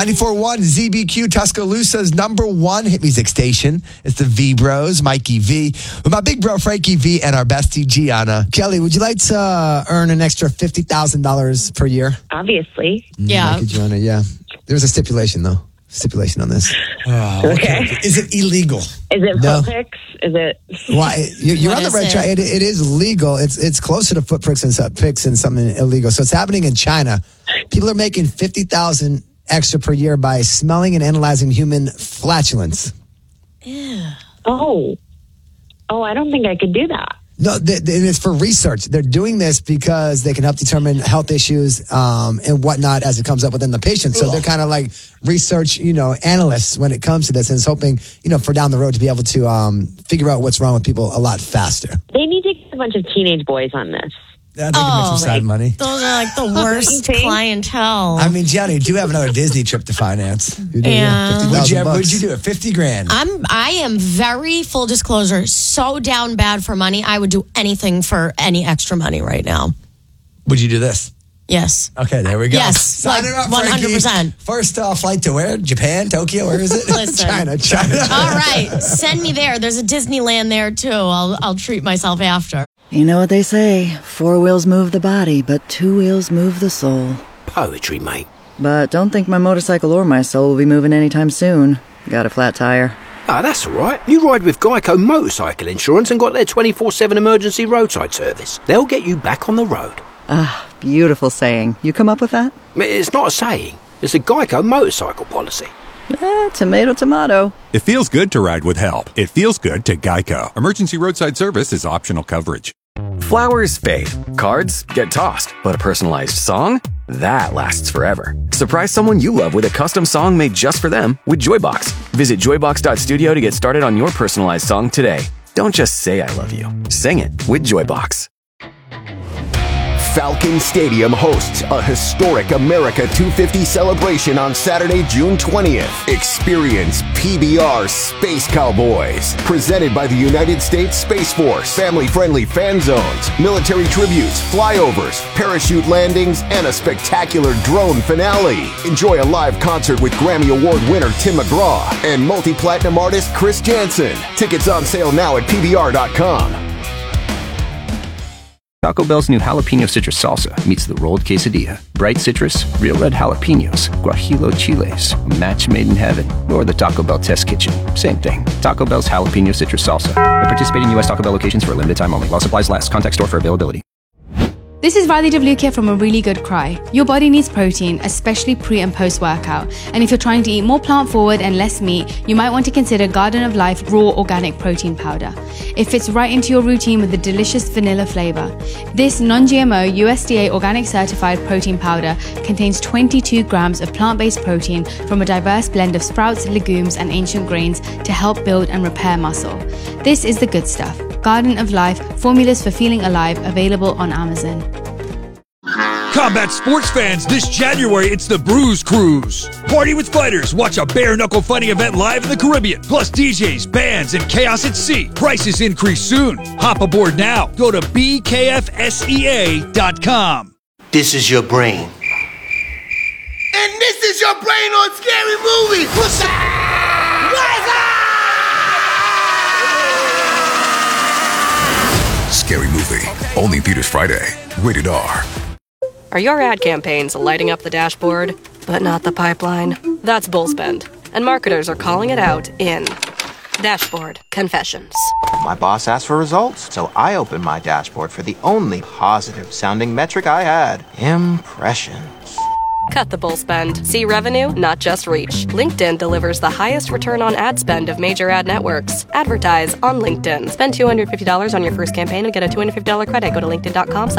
94.1 ZBQ, Tuscaloosa's number one hit music station. It's the V Bros, Mikey V, with my big bro Frankie V and our bestie Gianna. Kelly, would you like to earn an extra $50,000 per year? Obviously. Yeah. Mikey, Gianna, yeah. There's a stipulation, though. Stipulation on this. Okay. Is it illegal? Is it foot pics? Is it? Why? You're What on the is right it? track. It is legal. It's closer to foot pics and something illegal. So it's happening in China. People are making $50,000 extra per year by smelling and analyzing human flatulence. Oh, I don't think I could do that. No, it's for research. They're doing this because they can help determine health issues and whatnot as it comes up within the patient. So they're kind of like research, analysts when it comes to this, and it's hoping, for down the road to be able to figure out what's wrong with people a lot faster. They need to get a bunch of teenage boys on this. I think it makes some side money. Those are like the worst clientele. I mean, Gianni, you do have another Disney trip to finance. You do, Yeah. Would you do it? 50 grand. I am very, full disclosure, so down bad for money. I would do anything for any extra money right now. Would you do this? Yes. Okay, there we go. Yes, Sign like her up, Frankie. 100%. First flight to where? Japan? Tokyo? Where is it? Listen. China. All right, send me there. There's a Disneyland there too. I'll treat myself after. You know what they say, 4 wheels move the body, but 2 wheels move the soul. Poetry, mate. But don't think my motorcycle or my soul will be moving anytime soon. Got a flat tire. Ah, that's all right. You ride with Geico Motorcycle Insurance and got their 24/7 emergency roadside service. They'll get you back on the road. Ah, beautiful saying. You come up with that? It's not a saying. It's a Geico motorcycle policy. Tomato, tomato. It feels good to ride with help. It feels good to Geico. Emergency roadside service is optional coverage. Flowers fade, cards get tossed, but a personalized song? That lasts forever. Surprise someone you love with a custom song made just for them with Joybox. Visit joybox.studio to get started on your personalized song today. Don't just say I love you. Sing it with Joybox. Falcon Stadium hosts a historic America 250 celebration on Saturday, June 20th. Experience PBR Space Cowboys, presented by the United States Space Force. Family-friendly fan zones, military tributes, flyovers, parachute landings, and a spectacular drone finale. Enjoy a live concert with Grammy Award winner Tim McGraw and multi-platinum artist Chris Jansen. Tickets on sale now at PBR.com. Taco Bell's new jalapeno citrus salsa meets the rolled quesadilla. Bright citrus, real red jalapenos, guajillo chiles, a match made in heaven, or the Taco Bell test kitchen. Same thing. Taco Bell's jalapeno citrus salsa. At participating U.S. Taco Bell locations for a limited time only. While supplies last. Contact store for availability. This is Radhi Devlukia from A Really Good Cry. Your body needs protein, especially pre and post workout. And if you're trying to eat more plant forward and less meat, you might want to consider Garden of Life Raw Organic Protein Powder. It fits right into your routine with a delicious vanilla flavor. This non-GMO USDA organic certified protein powder contains 22 grams of plant-based protein from a diverse blend of sprouts, legumes, and ancient grains to help build and repair muscle. This is the good stuff. Garden of Life, formulas for feeling alive, available on Amazon. Combat sports fans, this January it's the Bruise Cruise. Party with fighters, watch a bare-knuckle fighting event live in the Caribbean, plus DJs, bands, and chaos at sea. Prices increase soon. Hop aboard now. Go to bkfsea.com. This is your brain. And this is your brain on Scary Movie. What's up? Scary Movie. Only in theaters Friday. Rated R. Are your ad campaigns lighting up the dashboard, but not the pipeline? That's Bullspend. And marketers are calling it out in Dashboard Confessions. My boss asked for results, so I opened my dashboard for the only positive-sounding metric I had. Impressions. Cut the bull spend. See revenue, not just reach. LinkedIn delivers the highest return on ad spend of major ad networks. Advertise on LinkedIn. Spend $250 on your first campaign and get a $250 credit. Go to linkedin.com